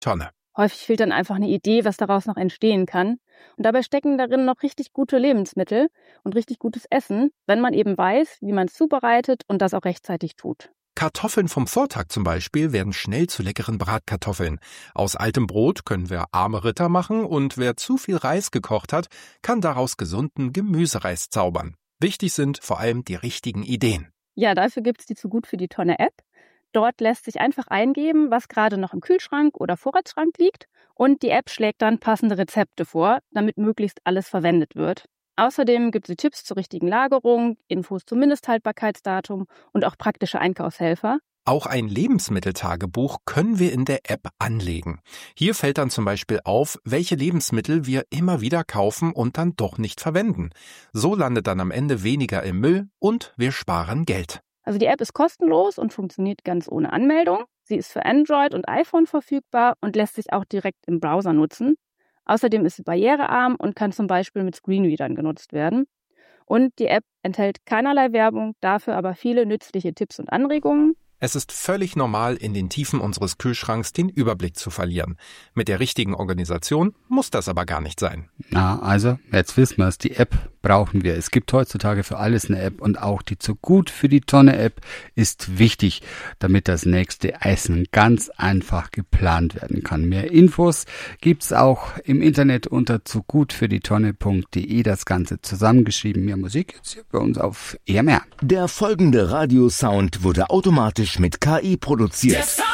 Tonne. Häufig fehlt dann einfach eine Idee, was daraus noch entstehen kann. Und dabei stecken darin noch richtig gute Lebensmittel und richtig gutes Essen, wenn man eben weiß, wie man es zubereitet und das auch rechtzeitig tut. Kartoffeln vom Vortag zum Beispiel werden schnell zu leckeren Bratkartoffeln. Aus altem Brot können wir arme Ritter machen und wer zu viel Reis gekocht hat, kann daraus gesunden Gemüsereis zaubern. Wichtig sind vor allem die richtigen Ideen. Ja, dafür gibt es die Zu gut für die Tonne App. Dort lässt sich einfach eingeben, was gerade noch im Kühlschrank oder Vorratsschrank liegt und die App schlägt dann passende Rezepte vor, damit möglichst alles verwendet wird. Außerdem gibt sie Tipps zur richtigen Lagerung, Infos zum Mindesthaltbarkeitsdatum und auch praktische Einkaufshelfer. Auch ein Lebensmitteltagebuch können wir in der App anlegen. Hier fällt dann zum Beispiel auf, welche Lebensmittel wir immer wieder kaufen und dann doch nicht verwenden. So landet dann am Ende weniger im Müll und wir sparen Geld. Also die App ist kostenlos und funktioniert ganz ohne Anmeldung. Sie ist für Android und iPhone verfügbar und lässt sich auch direkt im Browser nutzen. Außerdem ist sie barrierearm und kann zum Beispiel mit Screenreadern genutzt werden. Und die App enthält keinerlei Werbung, dafür aber viele nützliche Tipps und Anregungen. Es ist völlig normal, in den Tiefen unseres Kühlschranks den Überblick zu verlieren. Mit der richtigen Organisation muss das aber gar nicht sein. Na, also, jetzt wissen wir es, die App brauchen wir. Es gibt heutzutage für alles eine App und auch die Zu gut für die Tonne App ist wichtig, damit das nächste Essen ganz einfach geplant werden kann. Mehr Infos gibt's auch im Internet unter zugutfürdietonne.de, das Ganze zusammengeschrieben. Mehr Musik jetzt hier bei uns auf EMR. Der folgende Radiosound wurde automatisch mit KI produziert.